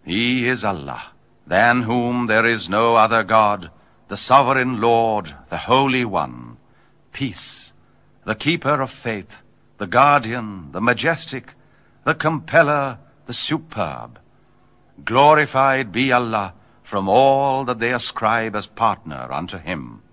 He is Allah, than whom there is no other God, the Sovereign Lord, the Holy One. Peace, the Keeper of Faith, the Guardian, the Majestic, the Compeller, the Superb. Glorified be Allah from all that they ascribe as partner unto him.